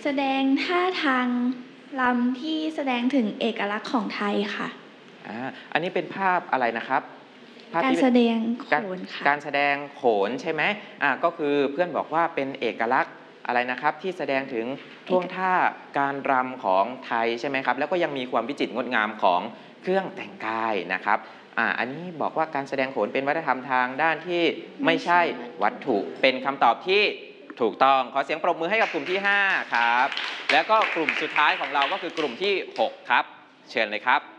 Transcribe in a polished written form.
แสดงท่าทางรำที่แสดงถึงเอกลักษณ์ของไทยค่ะอันนี้เป็นภาพอะไรนะครับภาพการที่แสดงโขนค่ะการแสดงโขนใช่ไหมก็คือเพื่อนบอกว่าเป็นเอกลักษณ์อะไรนะครับที่แสดงถึงท่วงท่าการรำของไทยใช่ไหมครับแล้วก็ยังมีความวิจิตรงดงามของเครื่องแต่งกายนะครับอันนี้บอกว่าการแสดงโขนเป็นวัฒนธรรมทางด้านที่ไม่ใช่วัตถุเป็นคำตอบที่ถูกต้องขอเสียงปรบมือให้กับกลุ่มที่5ครับแล้วก็กลุ่มสุดท้ายของเราก็คือกลุ่มที่6ครับเชิญเลยครับ